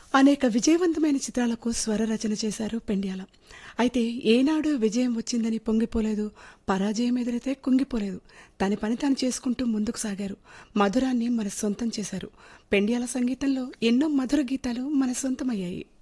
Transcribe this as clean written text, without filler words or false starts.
అనేక విజయవంతమైన చిత్రాలకు స్వర రచన చేశారు పెండ్యాల. అయితే ఏనాడు విజయం వచ్చిందని పొంగిపోలేదు, పరాజయం ఎదురైతే కుంగిపోలేదు. తన పని తాను చేసుకుంటూ ముందుకు సాగారు. మధురాన్ని మన సొంతం చేశారు. పెండ్యాల సంగీతంలో ఎన్నో మధుర గీతాలు మన సొంతమయ్యాయి.